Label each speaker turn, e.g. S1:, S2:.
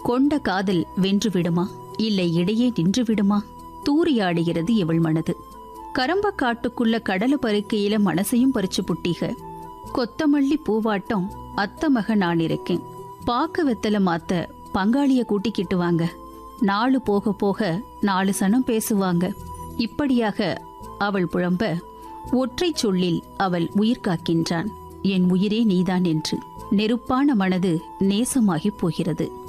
S1: கொண்ட காதல் வென்று விடுமா, இல்லை இடையே நின்று விடுமா? தூரியாடுகிறது இவள் மனது. கரம்ப காட்டுக்குள்ள கடலை பறிக்கையில மனசையும் பறிச்சு புட்டீக. கொத்தமல்லி பூவாட்டம் அத்த மக நான் இருக்கேன். பாக்க வெத்தல மாத்த பங்காளிய கூட்டிக்கிட்டு வாங்க. நாளு போக போக 4 சனம் பேசுவாங்க. இப்படியாக அவள் புழம்ப, ஒற்றை சொல்லில் அவள் உயிர் காக்கின்றான். என் உயிரே நீதான் என்று நெருப்பான மனது நேசமாகிப் போகிறது.